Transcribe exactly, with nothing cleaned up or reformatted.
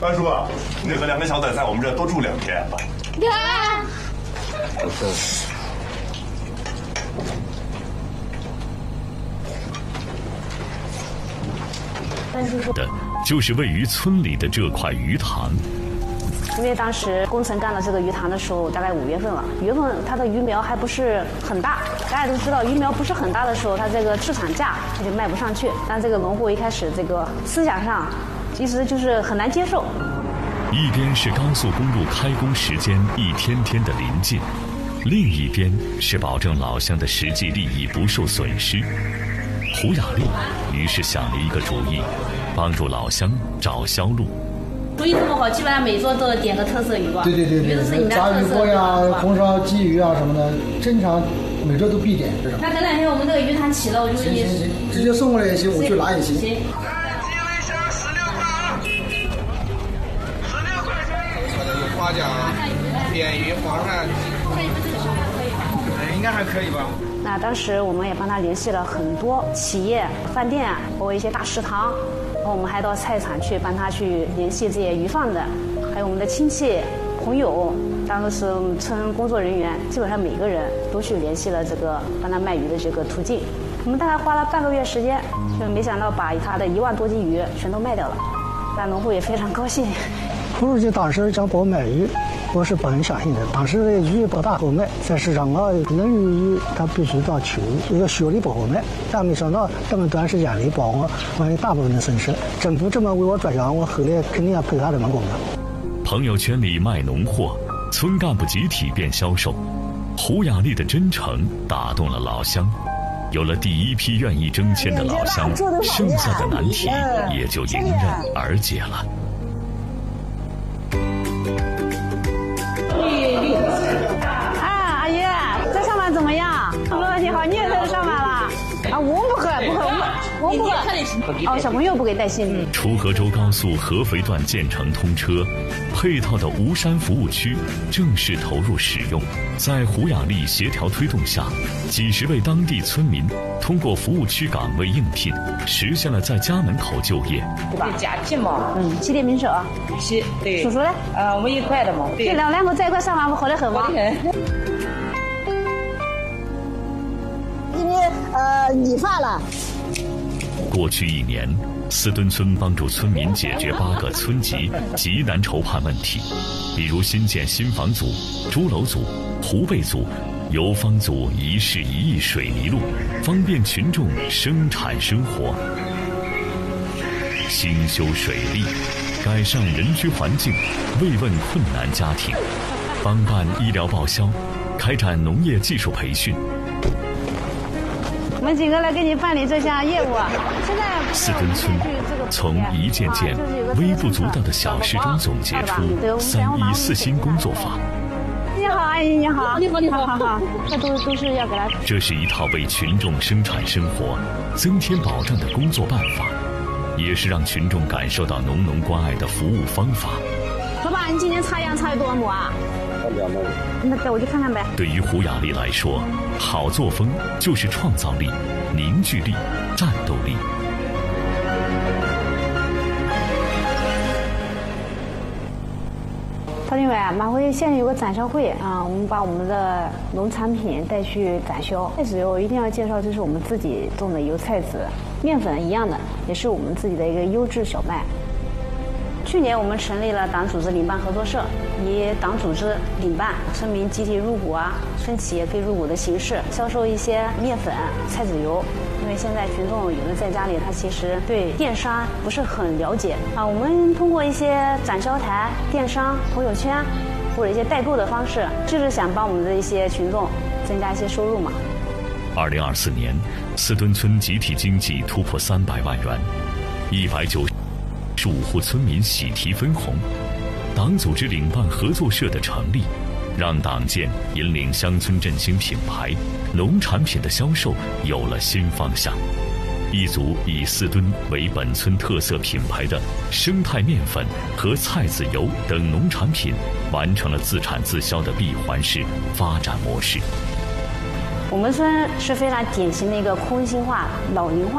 二叔，你和两个小崽在我们这多住两天吧。 啊！ 的就是位于村里的这块鱼塘。 因为当时工程干了这个鱼塘的时候，大概五月份了，五月份它的鱼苗还不是很大。大家都知道，鱼苗不是很大的时候，它这个市场价它就卖不上去。但这个农户一开始这个思想上，其实就是很难接受。 一边是高速公路开工时间一天天的临近，另一边是保证老乡的实际利益不受损失。胡雅丽于是想了一个主意，帮助老乡找销路。 生意这么好，基本上每桌都点个特色鱼吧。 对对对对，炸鱼锅呀、红烧鲫鱼啊什么的，正常每周都必点。 那等两天我们这个鱼塘起了，我就给你。 行行行，直接送过来也行，我去拿也行。 行。 有花甲、扁鱼、黄鳝，应该还可以吧。 那当时我们也帮他联系了很多企业、饭店，包括一些大食堂，然后我们还到菜场去帮他去联系这些鱼贩的，还有我们的亲戚、朋友，当时我们村工作人员，基本上每个人都去联系了这个帮他卖鱼的这个途径。我们大概花了半个月时间，就没想到把他的一万多斤鱼全都卖掉了，那农户也非常高兴。 胡书记当时讲给我买鱼，我是不很相信的。当时的鱼不大好卖，在市场上能鱼它必须到秋，这个雪里不好卖。但没想到这么短时间里帮我完成大部分的损失。政府这么为我着想，我后来肯定要赔他这么功的。 朋友圈里卖农货，村干部集体变销售。胡雅丽的真诚打动了老乡，有了第一批愿意争先的老乡，剩下的难题也就迎刃而解了。 啊，阿姨，在上班怎么样？老板你好，你也在这上班了？啊，我不喝，不喝，我我不喝。哦，小朋友不给带信。 出河州高速合肥段建成通车，配套的吴山服务区正式投入使用。在胡雅丽协调推动下，几十位当地村民通过服务区岗位应聘，实现了在家门口就业。 对吧？加几毛？ 嗯，七点民手。 七，对。 叔叔呢？ 呃，我们一块的嘛。对。 这两两个在一块上班不好得很吗？ 好得很。 因为呃理发了。 过去一年，四墩村帮助村民解决八个村级极难筹盼问题，比如新建新房组、朱楼组、湖背组、油坊组一室一亿水泥路，方便群众生产生活；兴修水利，改善人居环境，慰问困难家庭；帮办医疗报销，开展农业技术培训。 我们几个来给你办理这项业务。现在四墩村从一件件微不足道的小事中总结出三一四新工作法。 你好，阿姨，你好，你好，你好，好好，这都都是要给他。 这是一套为群众生产生活增添保障的工作办法，也是让群众感受到浓浓关爱的服务方法。 老板，你今年插秧插了多少亩啊？两亩。那带我去看看呗。 对于胡雅丽来说，好作风就是创造力、凝聚力、战斗力。 陶定伟，马会现在有个展销会啊，我们把我们的农产品带去展销。菜籽油一定要介绍，这是我们自己种的油菜籽，面粉一样的，也是我们自己的一个优质小麦。去年我们成立了党组织领办合作社，以党组织领办村民集体入股啊，村企业可以入股的形式，销售一些面粉、菜籽油。因为现在群众有的在家里，他其实对电商不是很了解啊。我们通过一些展销台、电商、朋友圈或者一些代购的方式，就是想帮我们的一些群众增加一些收入嘛。 二零二四年，四墩村集体经济突破三百万元，一百九十五户村民喜提分红。党组织领办合作社的成立，让党建引领乡村振兴品牌、农产品的销售有了新方向。一组以四墩为本村特色品牌的生态面粉和菜籽油等农产品，完成了自产自销的闭环式发展模式。 我们村是非常典型的一个空心化、老龄化